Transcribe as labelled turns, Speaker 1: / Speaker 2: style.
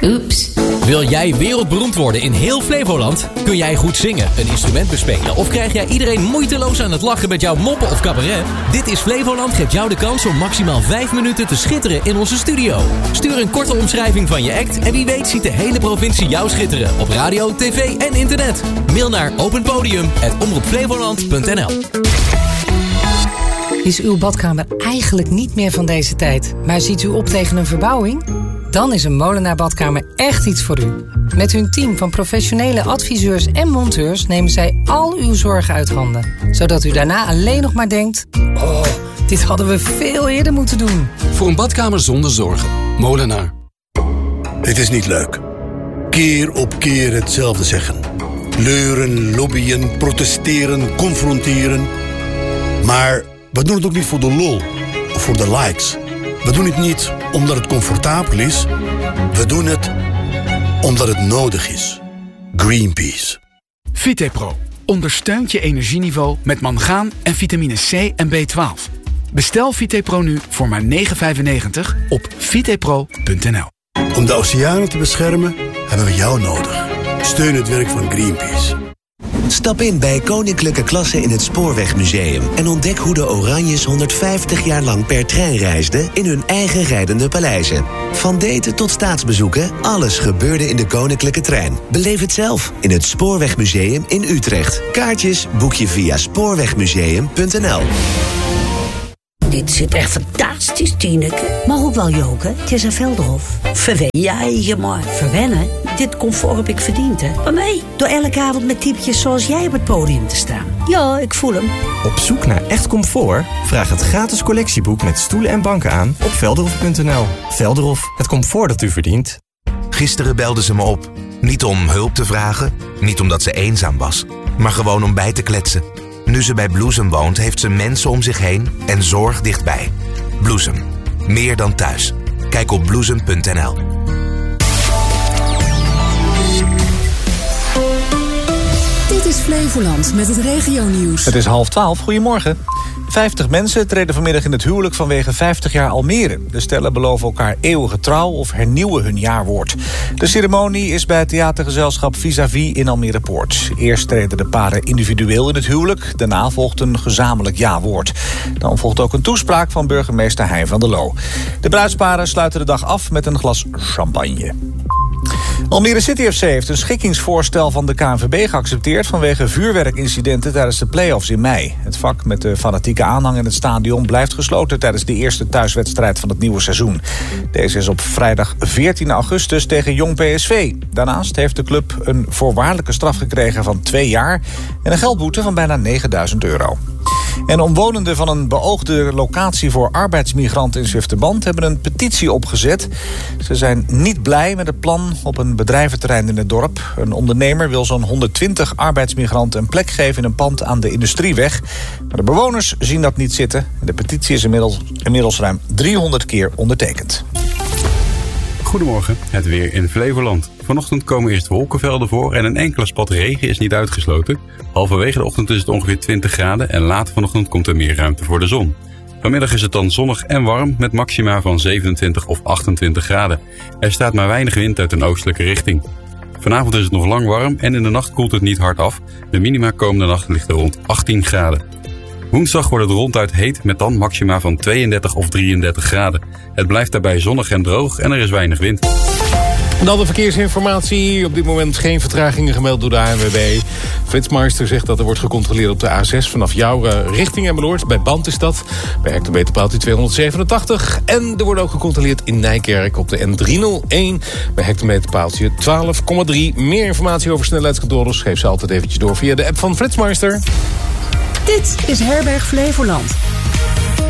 Speaker 1: Oeps.
Speaker 2: Wil jij wereldberoemd worden in heel Flevoland? Kun jij goed zingen, een instrument bespelen of krijg jij iedereen moeiteloos aan het lachen met jouw moppen of cabaret? Dit is Flevoland geeft jou de kans om maximaal 5 minuten te schitteren in onze studio. Stuur een korte omschrijving van je act en wie weet ziet de hele provincie jou schitteren op radio, tv en internet. Mail naar openpodium@omroepflevoland.nl.
Speaker 3: Is uw badkamer eigenlijk niet meer van deze tijd, maar ziet u op tegen een verbouwing? Dan is een Molenaar Badkamer echt iets voor u. Met hun team van professionele adviseurs en monteurs nemen zij al uw zorgen uit handen. Zodat u daarna alleen nog maar denkt, oh, dit hadden we veel eerder moeten doen.
Speaker 4: Voor een badkamer zonder zorgen. Molenaar.
Speaker 5: Het is niet leuk. Keer op keer hetzelfde zeggen. Leuren, lobbyen, protesteren, confronteren. Maar we doen het ook niet voor de lol of voor de likes. We doen het niet omdat het comfortabel is. We doen het omdat het nodig is. Greenpeace.
Speaker 6: Vitepro ondersteunt je energieniveau met mangaan en vitamine C en B12. Bestel Vitepro nu voor maar €9,95 op vitepro.nl.
Speaker 5: Om de oceanen te beschermen hebben we jou nodig. Steun het werk van Greenpeace.
Speaker 7: Stap in bij Koninklijke Klasse in het Spoorwegmuseum en ontdek hoe de Oranjes 150 jaar lang per trein reisden in hun eigen rijdende paleizen. Van daten tot staatsbezoeken, alles gebeurde in de Koninklijke Trein. Beleef het zelf in het Spoorwegmuseum in Utrecht. Kaartjes boek je via spoorwegmuseum.nl.
Speaker 8: Dit zit echt fantastisch, Tineke. Maar ook wel Joke, Tessa Velderhof. Ja, maar verwennen? Dit comfort heb ik verdiend, hè. Maar nee, door elke avond met typetjes zoals jij op het podium te staan. Ja, ik voel hem.
Speaker 9: Op zoek naar echt comfort? Vraag het gratis collectieboek met stoelen en banken aan op velderhof.nl. Velderhof, het comfort dat u verdient.
Speaker 10: Gisteren belde ze me op. Niet om hulp te vragen, niet omdat ze eenzaam was, maar gewoon om bij te kletsen. Nu ze bij Bloesem woont, heeft ze mensen om zich heen en zorg dichtbij. Bloesem. Meer dan thuis. Kijk op bloesem.nl.
Speaker 11: Dit is Flevoland met het regionieuws.
Speaker 12: Het is 11:30. Goedemorgen. 50 mensen treden vanmiddag in het huwelijk vanwege 50 jaar Almere. De stellen beloven elkaar eeuwige trouw of hernieuwen hun jaarwoord. De ceremonie is bij het theatergezelschap Vis-à-vis in Almere Poort. Eerst treden de paren individueel in het huwelijk. Daarna volgt een gezamenlijk jaarwoord. Dan volgt ook een toespraak van burgemeester Hein van der Loo. De bruidsparen sluiten de dag af met een glas champagne. Almere City FC heeft een schikkingsvoorstel van de KNVB geaccepteerd vanwege vuurwerkincidenten tijdens de play-offs in mei. Het vak met de fanatieke aanhang in het stadion blijft gesloten tijdens de eerste thuiswedstrijd van het nieuwe seizoen. Deze is op vrijdag 14 augustus tegen Jong PSV. Daarnaast heeft de club een voorwaardelijke straf gekregen van 2 jaar en een geldboete van bijna €9.000. En omwonenden van een beoogde locatie voor arbeidsmigranten in Zwifterband hebben een petitie opgezet. Ze zijn niet blij met het plan op een bedrijventerrein in het dorp. Een ondernemer wil zo'n 120 arbeidsmigranten een plek geven in een pand aan de Industrieweg. Maar de bewoners zien dat niet zitten. De petitie is inmiddels ruim 300 keer ondertekend.
Speaker 13: Goedemorgen, het weer in Flevoland. Vanochtend komen eerst wolkenvelden voor en een enkele spat regen is niet uitgesloten. Halverwege de ochtend is het ongeveer 20 graden en later vanochtend komt er meer ruimte voor de zon. Vanmiddag is het dan zonnig en warm met maxima van 27 of 28 graden. Er staat maar weinig wind uit een oostelijke richting. Vanavond is het nog lang warm en in de nacht koelt het niet hard af. De minima komende nacht ligt er rond 18 graden. Woensdag wordt het ronduit heet met dan maxima van 32 of 33 graden. Het blijft daarbij zonnig en droog en er is weinig wind.
Speaker 14: En dan de verkeersinformatie. Op dit moment geen vertragingen gemeld door de ANWB. Flitsmeister zegt dat er wordt gecontroleerd op de A6 vanaf jouw richting Emmeloord. Bij Band is dat. Bij hectometerpaaltje 287. En er wordt ook gecontroleerd in Nijkerk op de N301. Bij hectometerpaaltje 12,3. Meer informatie over snelheidscontroles geef ze altijd eventjes door via de app van Flitsmeister.
Speaker 11: Dit is Herberg Flevoland.